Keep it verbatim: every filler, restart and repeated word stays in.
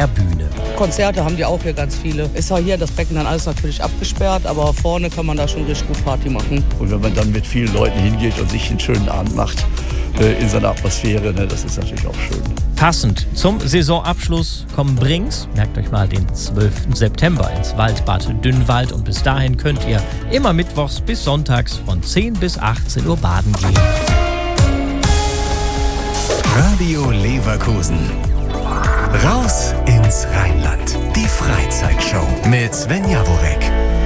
Mehrbühne. Konzerte haben die auch hier ganz viele. Ist ja hier das Becken dann alles natürlich abgesperrt, aber vorne kann man da schon richtig gut Party machen. Und wenn man dann mit vielen Leuten hingeht und sich einen schönen Abend macht, äh, in seiner Atmosphäre, ne, das ist natürlich auch schön. Passend zum Saisonabschluss kommen Brings, merkt euch mal, den zwölften September ins Waldbad Dünnwald. Und bis dahin könnt ihr immer mittwochs bis sonntags von zehn bis achtzehn Uhr baden gehen. Radio Leverkusen. Raus ins Rheinland. Die Freizeitshow mit Sven Jaworek.